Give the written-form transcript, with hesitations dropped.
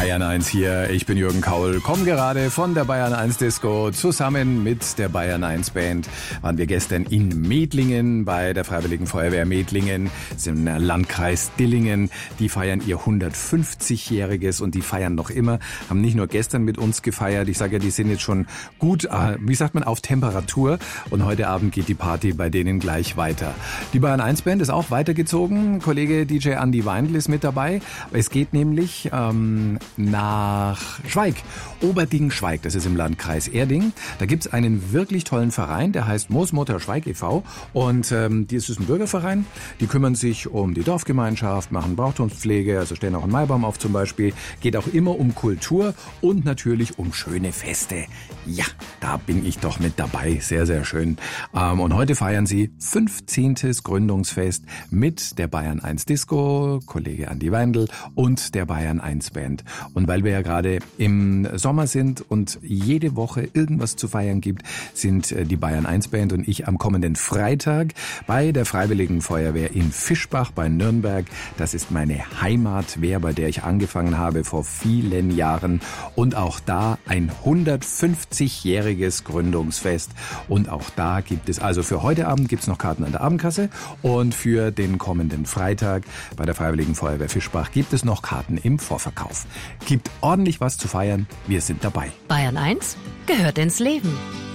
Bayern 1 hier, ich bin Jürgen Kaul, komme gerade von der Bayern 1 Disco. Zusammen mit der Bayern 1 Band waren wir gestern in Medlingen bei der Freiwilligen Feuerwehr Medlingen, das ist im Landkreis Dillingen. Die feiern ihr 150-jähriges und die feiern noch immer, haben nicht nur gestern mit uns gefeiert, ich sage ja, die sind jetzt schon gut, wie sagt man, auf Temperatur und heute Abend geht die Party bei denen gleich weiter. Die Bayern 1 Band ist auch weitergezogen, Kollege DJ Andi Weindl ist mit dabei. Es geht nämlich nach Schweig, Oberding-Schweig, das ist im Landkreis Erding. Da gibt's einen wirklich tollen Verein, der heißt Moosmutter Schweig e.V. Und das ist ein Bürgerverein, die kümmern sich um die Dorfgemeinschaft, machen Brauchtumspflege, also stellen auch einen Maibaum auf zum Beispiel. Geht auch immer um Kultur und natürlich um schöne Feste. Ja, da bin ich doch mit dabei, sehr, sehr schön. Und heute feiern sie 15. Gründungsfest mit der Bayern 1 Disco, Kollege Andi Weindl und der Bayern 1 Band. Und weil wir ja gerade im Sommer sind und jede Woche irgendwas zu feiern gibt, sind die Bayern 1 Band und ich am kommenden Freitag bei der Freiwilligen Feuerwehr in Fischbach bei Nürnberg. Das ist meine Heimatwehr, bei der ich angefangen habe vor vielen Jahren. Und auch da ein 150-jähriges Gründungsfest. Und auch da gibt es, also für heute Abend gibt es noch Karten an der Abendkasse und für den kommenden Freitag bei der Freiwilligen Feuerwehr Fischbach gibt es noch Karten im Vorverkauf. Gibt ordentlich was zu feiern. Wir sind dabei. Bayern 1 gehört ins Leben.